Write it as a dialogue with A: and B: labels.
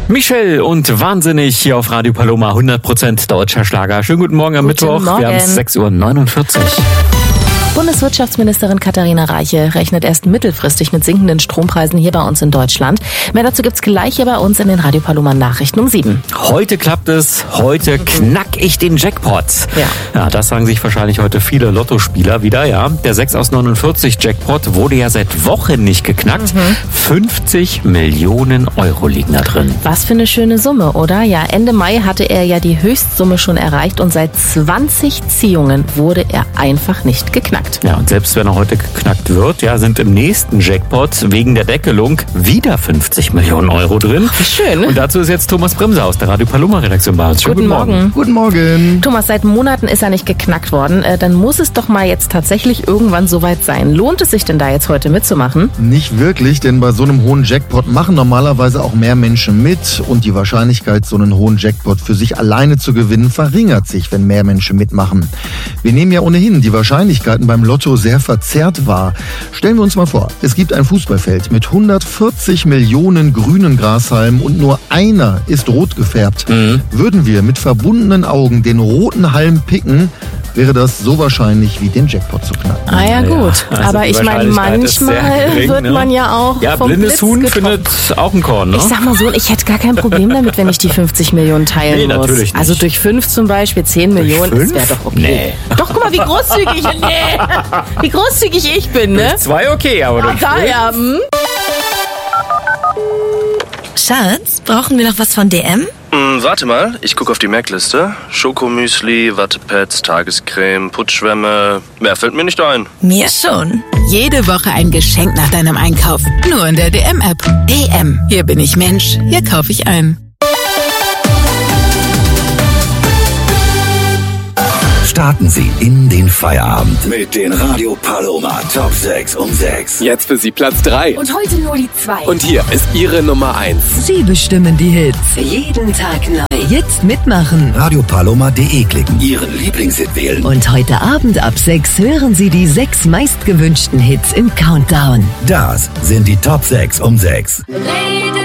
A: Michelle und Wahnsinnig hier auf Radio Paloma, 100% deutscher Schlager. Schönen guten Morgen am Mittwoch.
B: Morgen.
A: Wir haben es 6:49 Uhr.
B: Bundeswirtschaftsministerin Katharina Reiche rechnet erst mittelfristig mit sinkenden Strompreisen hier bei uns in Deutschland. Mehr dazu gibt's gleich hier bei uns in den Radio Paloma Nachrichten um 7.
A: Heute klappt es, heute knack ich den Jackpot. Ja, das sagen sich wahrscheinlich heute viele Lottospieler wieder, ja. Der 6 aus 49 Jackpot wurde ja seit Wochen nicht geknackt. 50 Millionen Euro liegen da drin.
B: Was für eine schöne Summe, oder? Ja, Ende Mai hatte er ja die Höchstsumme schon erreicht und seit 20 Ziehungen wurde er einfach nicht geknackt.
A: Ja, und selbst wenn er heute geknackt wird, ja, sind im nächsten Jackpot wegen der Deckelung wieder 50 Millionen Euro drin.
B: Wie schön.
A: Und dazu ist jetzt Thomas Bremser aus der Radio Paloma Redaktion bei uns. Schönen
B: Guten Morgen.
C: Guten Morgen.
B: Thomas, seit Monaten ist er nicht geknackt worden. Dann muss es doch mal jetzt tatsächlich irgendwann soweit sein. Lohnt es sich denn da jetzt heute mitzumachen?
C: Nicht wirklich, denn bei so einem hohen Jackpot machen normalerweise auch mehr Menschen mit und die Wahrscheinlichkeit, so einen hohen Jackpot für sich alleine zu gewinnen, verringert sich, wenn mehr Menschen mitmachen. Wir nehmen ja ohnehin die Wahrscheinlichkeiten beim Lotto sehr verzerrt wahr. Stellen wir uns mal vor, es gibt ein Fußballfeld mit 140 Millionen grünen Grashalmen und nur einer ist rot gefärbt. Würden wir mit verbundenen Augen den roten Halm picken, wäre das so wahrscheinlich wie den Jackpot zu knacken.
B: Ah ja, gut.
A: also
B: Aber
A: die
B: ich meine,
A: Wahrscheinlichkeit ist sehr
B: manchmal
A: gering,
B: wird
A: ne?
B: man ja auch
A: Ja,
B: vom
A: blindes
B: Blitz
A: Huhn
B: getroffen.
A: findet auch ein Korn, ne?
B: Ich sag mal so, ich hätte gar kein Problem damit, wenn ich die 50 Millionen teilen
A: Nee,
B: muss.
A: natürlich nicht.
B: Also durch 5 zum Beispiel, 10 Millionen, das
A: 5?
B: wäre doch okay.
A: Nee.
B: Doch, guck mal, wie großzügig, wie großzügig ich bin, ne?
A: 2 okay, aber durch
B: Da ja,
D: Schatz, brauchen wir noch was von DM?
E: Warte mal, ich gucke auf die Merkliste. Schokomüsli, Wattepads, Tagescreme, Putzschwämme. Mehr fällt mir nicht ein.
D: Mir schon.
F: Jede Woche ein Geschenk nach deinem Einkauf. Nur in der DM-App. DM. Hier bin ich Mensch. Hier kaufe ich ein.
G: Starten Sie in den Feierabend mit den Radio Paloma Top 6 um 6.
H: Jetzt für Sie Platz 3.
I: Und heute nur die 2.
H: Und hier ist Ihre Nummer 1.
F: Sie bestimmen die Hits.
I: Jeden Tag neu.
F: Jetzt mitmachen.
G: Radiopaloma.de klicken, Ihren Lieblingshit wählen.
F: Und heute Abend ab 6 hören Sie die 6 meistgewünschten Hits im Countdown.
G: Das sind die Top 6 um 6.